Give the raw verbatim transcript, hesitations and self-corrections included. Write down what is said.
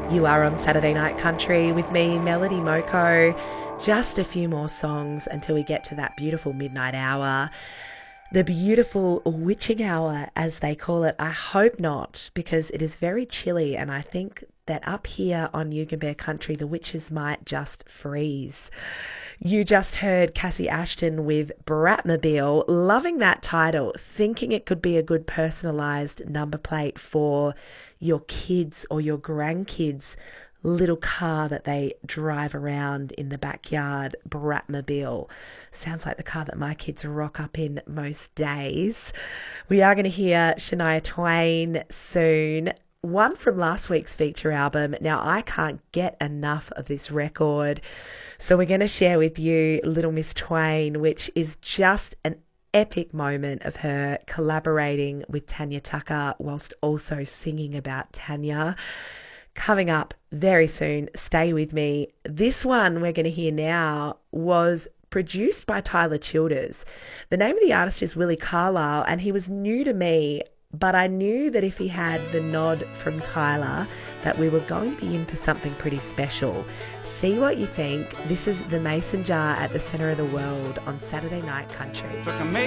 You are on Saturday Night Country with me, Melody Moko. Just a few more songs until we get to that beautiful midnight hour. The beautiful witching hour, as they call it. I hope not, because it is very chilly, and I think that up here on Yugambeh Country, the witches might just freeze. You just heard Cassie Ashton with Bratmobile. Loving that title, thinking it could be a good personalised number plate for your kids or your grandkids' little car that they drive around in the backyard. Bratmobile. Sounds like the car that my kids rock up in most days. We are going to hear Shania Twain soon. One from last week's feature album. Now, I can't get enough of this record. So we're going to share with you Little Miss Twain, which is just an epic moment of her collaborating with Tanya Tucker whilst also singing about Tanya. Coming up very soon, stay with me. This one we're going to hear now was produced by Tyler Childers. The name of the artist is Willie Carlisle, and he was new to me, but I knew that if he had the nod from Tyler, that we were going to be in for something pretty special. See what you think. This is the Mason Jar at the Centre of the World on Saturday Night Country. Took a